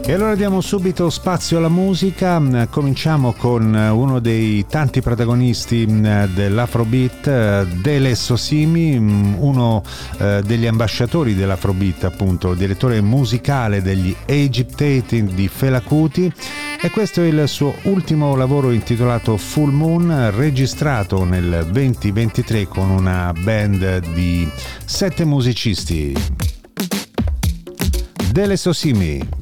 E allora diamo subito spazio alla musica. Cominciamo con uno dei tanti protagonisti dell'Afrobeat, Dele Sosimi, uno degli ambasciatori dell'Afrobeat, appunto, direttore musicale degli Agitating di Fela Kuti. E questo è il suo ultimo lavoro intitolato Full Moon, registrato nel 2023 con una band di 7 musicisti. Dele Sosimi.